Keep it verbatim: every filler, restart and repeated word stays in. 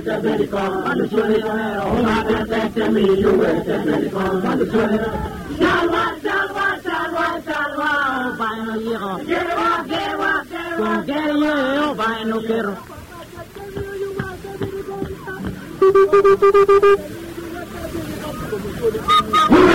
Quando suena, una tristeza mi lluvia, quando suena, salva, salva, salva, salva, vai no hierro, guerra, guerra, con guerra, vai no quero.